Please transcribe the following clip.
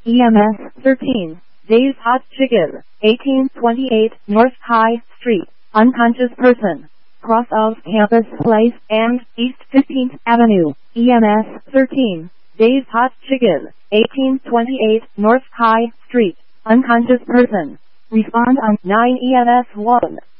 EMS 13, Dave's Hot Chicken, 1828 North High Street, unconscious person, cross of Campus Place and East 15th Avenue. EMS 13, Dave's Hot Chicken, 1828 North High Street, unconscious person. Respond on 9 EMS 1.